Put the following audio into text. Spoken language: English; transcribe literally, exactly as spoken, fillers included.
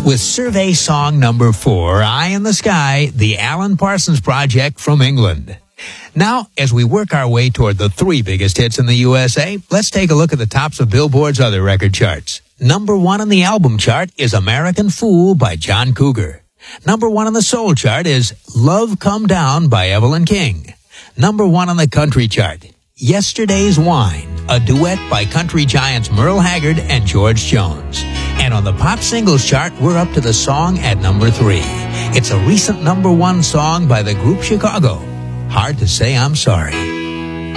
With survey song number four, Eye in the Sky, the Alan Parsons Project from England. Now, as we work our way toward the three biggest hits in the U S A, let's take a look at the tops of Billboard's other record charts. Number one on the album chart is American Fool by John Cougar. Number one on the soul chart is Love Come Down by Evelyn King. Number one on the country chart, Yesterday's Wine, a duet by country giants Merle Haggard and George Jones. And on the pop singles chart, we're up to the song at number three. It's a recent number one song by the group Chicago, Hard to Say I'm Sorry.